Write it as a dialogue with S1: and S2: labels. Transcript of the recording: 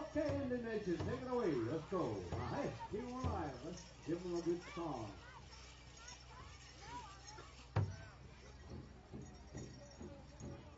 S1: Okay, Indian Nation, take it away. Let's go. Now, hey, keep them alive. Let's give them a good song.